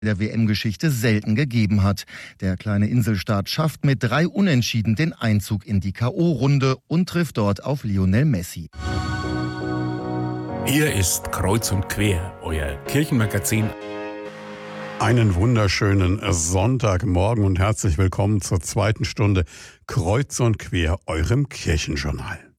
der WM-Geschichte selten gegeben hat. Der kleine Inselstaat schafft mit 3 Unentschieden den Einzug in die K.O.-Runde und trifft dort auf Lionel Messi. Hier ist Kreuz und Quer, euer Kirchenmagazin. Einen wunderschönen Sonntagmorgen und herzlich willkommen zur zweiten Stunde Kreuz und Quer, eurem Kirchenjournal.